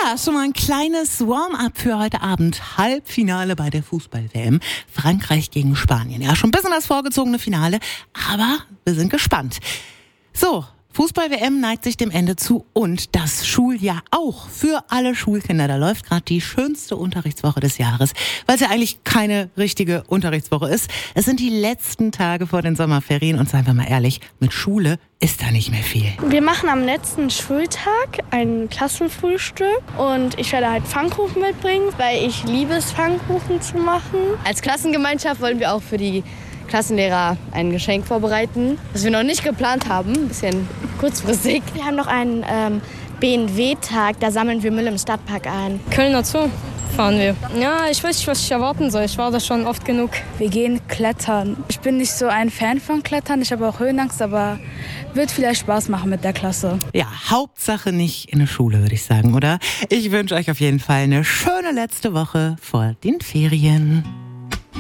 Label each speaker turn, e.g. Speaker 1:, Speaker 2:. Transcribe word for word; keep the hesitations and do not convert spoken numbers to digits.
Speaker 1: Ja, schon mal ein kleines Warm-up für heute Abend. Halbfinale bei der Fußball-W M. Frankreich gegen Spanien. Ja, schon ein bisschen das vorgezogene Finale, aber wir sind gespannt. So, Fußball-W M neigt sich dem Ende zu und das Schuljahr auch für alle Schulkinder. Da läuft gerade die schönste Unterrichtswoche des Jahres, weil es ja eigentlich keine richtige Unterrichtswoche ist. Es sind die letzten Tage vor den Sommerferien und seien wir mal ehrlich, mit Schule ist da nicht mehr viel.
Speaker 2: Wir machen am letzten Schultag ein Klassenfrühstück und ich werde halt Pfannkuchen mitbringen, weil ich liebe es, Pfannkuchen zu machen.
Speaker 3: Als Klassengemeinschaft wollen wir auch für die Klassenlehrer ein Geschenk vorbereiten, das wir noch nicht geplant haben, ein bisschen kurzfristig.
Speaker 2: Wir haben noch einen ähm, B N W-Tag, da sammeln wir Müll im Stadtpark ein.
Speaker 4: Kölner Zoo fahren wir. Ja, ich weiß nicht, was ich erwarten soll. Ich war da schon oft genug.
Speaker 5: Wir gehen klettern. Ich bin nicht so ein Fan von Klettern, ich habe auch Höhenangst, aber wird vielleicht Spaß machen mit der Klasse.
Speaker 1: Ja, Hauptsache nicht in der Schule, würde ich sagen, oder? Ich wünsche euch auf jeden Fall eine schöne letzte Woche vor den Ferien.